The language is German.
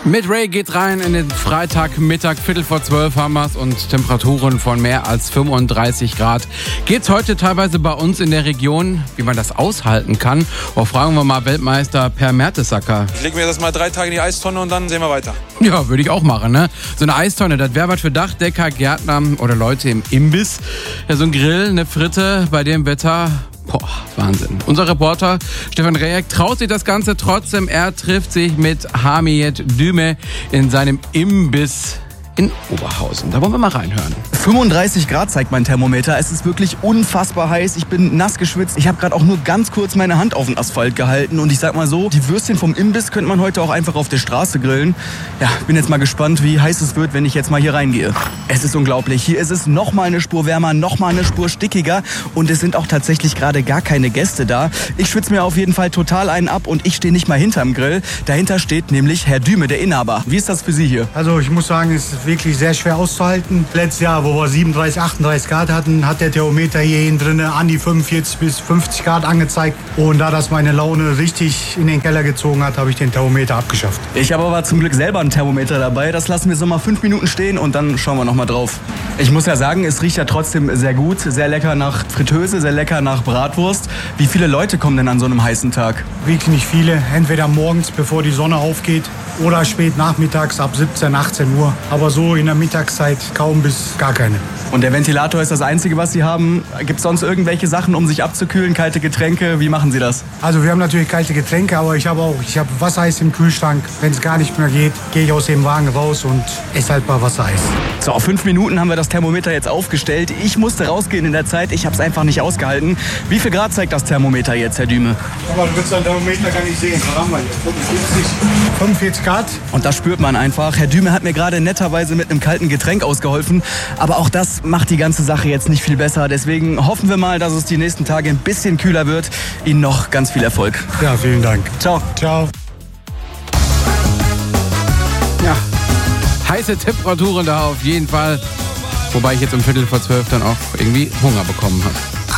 Mit Ray geht's rein in den Freitagmittag, 11:45 haben wir's und Temperaturen von mehr als 35 Grad. Geht's heute teilweise bei uns in der Region, wie man das aushalten kann? Auch fragen wir mal Weltmeister Per Mertesacker. Ich lege mir das mal 3 Tage in die Eistonne und dann sehen wir weiter. Ja, würde ich auch machen, ne? So eine Eistonne, das wäre was für Dachdecker, Gärtner oder Leute im Imbiss. Ja, so ein Grill, eine Fritte bei dem Wetter. Boah, Wahnsinn. Unser Reporter Stefan Rejek traut sich das Ganze trotzdem. Er trifft sich mit Hamiyet Düme in seinem Imbiss in Oberhausen. Da wollen wir mal reinhören. 35 Grad zeigt mein Thermometer. Es ist wirklich unfassbar heiß. Ich bin nass geschwitzt. Ich habe gerade auch nur ganz kurz meine Hand auf den Asphalt gehalten. Und ich sag mal so, die Würstchen vom Imbiss könnte man heute auch einfach auf der Straße grillen. Ja, bin jetzt mal gespannt, wie heiß es wird, wenn ich jetzt mal hier reingehe. Es ist unglaublich. Hier ist es noch mal eine Spur wärmer, noch mal eine Spur stickiger. Und es sind auch tatsächlich gerade gar keine Gäste da. Ich schwitze mir auf jeden Fall total einen ab und ich stehe nicht mal hinterm Grill. Dahinter steht nämlich Herr Düme, der Inhaber. Wie ist das für Sie hier? Also ich muss sagen, es ist wirklich sehr schwer auszuhalten. Letztes Jahr, wo wir 37, 38 Grad hatten, hat der Thermometer hier hinten drinnen an die 45 bis 50 Grad angezeigt. Und da das meine Laune richtig in den Keller gezogen hat, habe ich den Thermometer abgeschafft. Ich habe aber zum Glück selber ein Thermometer dabei. Das lassen wir so mal 5 Minuten stehen und dann schauen wir noch mal drauf. Ich muss ja sagen, es riecht ja trotzdem sehr gut. Sehr lecker nach Fritteuse, sehr lecker nach Bratwurst. Wie viele Leute kommen denn an so einem heißen Tag? Wirklich nicht viele. Entweder morgens, bevor die Sonne aufgeht, oder spät nachmittags ab 17, 18 Uhr. Aber so in der Mittagszeit kaum bis gar keine. Und der Ventilator ist das Einzige, was Sie haben. Gibt es sonst irgendwelche Sachen, um sich abzukühlen, kalte Getränke? Wie machen Sie das? Also wir haben natürlich kalte Getränke, aber ich habe Wassereis im Kühlschrank. Wenn es gar nicht mehr geht, gehe ich aus dem Wagen raus und esse halt mal Wassereis. So, auf 5 Minuten haben wir das Thermometer jetzt aufgestellt. Ich musste rausgehen in der Zeit. Ich habe es einfach nicht ausgehalten. Wie viel Grad zeigt das Thermometer jetzt, Herr Düme? Aber du willst dein Thermometer gar nicht sehen. Was haben wir hier? 45 Grad. Und das spürt man einfach. Herr Düme hat mir gerade netterweise mit einem kalten Getränk ausgeholfen. Aber auch das macht die ganze Sache jetzt nicht viel besser. Deswegen hoffen wir mal, dass es die nächsten Tage ein bisschen kühler wird. Ihnen noch ganz viel Erfolg. Ja, vielen Dank. Ciao. Ciao. Ja, heiße Temperaturen da auf jeden Fall. Wobei ich jetzt um 11:45 dann auch irgendwie Hunger bekommen habe.